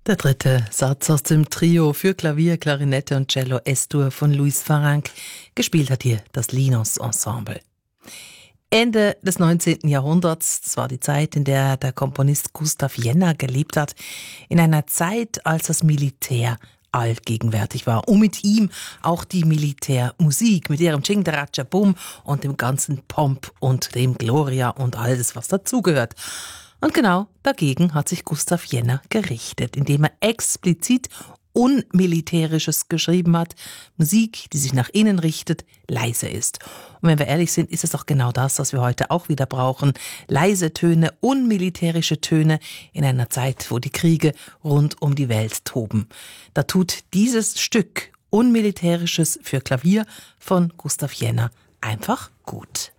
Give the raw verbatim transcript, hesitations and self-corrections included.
Der dritte Satz aus dem Trio für Klavier, Klarinette und Cello S-Dur von Luis Farranc. Gespielt hat hier das Linos Ensemble. Ende des neunzehnten Jahrhunderts, das war die Zeit, in der der Komponist Gustav Jenner gelebt hat, in einer Zeit, als das Militär allgegenwärtig war und mit ihm auch die Militärmusik mit ihrem Ching-Daracha-Bum und dem ganzen Pomp und dem Gloria und alles, was dazugehört. Und genau dagegen hat sich Gustav Jenner gerichtet, indem er explizit Unmilitärisches geschrieben hat. Musik, die sich nach innen richtet, leise ist. Und wenn wir ehrlich sind, ist es doch genau das, was wir heute auch wieder brauchen. Leise Töne, unmilitärische Töne in einer Zeit, wo die Kriege rund um die Welt toben. Da tut dieses Stück Unmilitärisches für Klavier von Gustav Jenner einfach gut.